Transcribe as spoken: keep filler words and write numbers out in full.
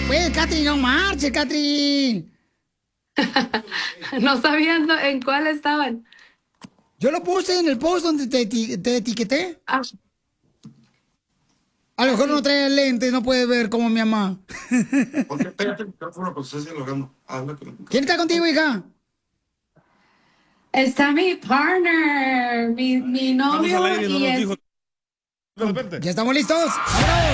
pues, Catri, no marches, Catri. No sabían no- en cuál estaban. Yo lo puse en el post donde te, eti- te etiqueté. Ah, A lo mejor no trae lentes, no puede ver como mi mamá. ¿Por qué pégate el micrófono cuando estás dialogando? Habla con el micrófono. ¿Quién está contigo, hija? está mi partner, mi, mi Vamos novio al aire y no y nos es dijo de repente. ¿Ya estamos listos? ¡Vámonos!